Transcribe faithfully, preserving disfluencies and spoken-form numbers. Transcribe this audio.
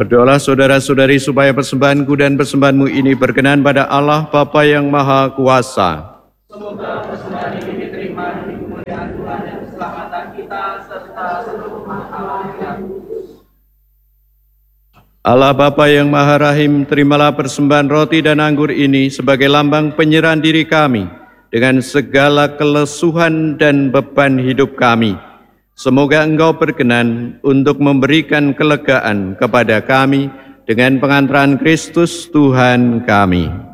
Berdoalah saudara-saudari supaya persembahanku dan persembahanmu ini berkenan pada Allah Bapa yang Maha Kuasa. Semoga persembahan ini diterima demi kemuliaan Tuhan dan keselamatan kita serta seluruh umat Allah yang kudus. Allah Bapa yang Maha Rahim, terimalah persembahan roti dan anggur ini sebagai lambang penyerahan diri kami dengan segala kelesuhan dan beban hidup kami. Semoga Engkau berkenan untuk memberikan kelegaan kepada kami dengan pengantaran Kristus Tuhan kami.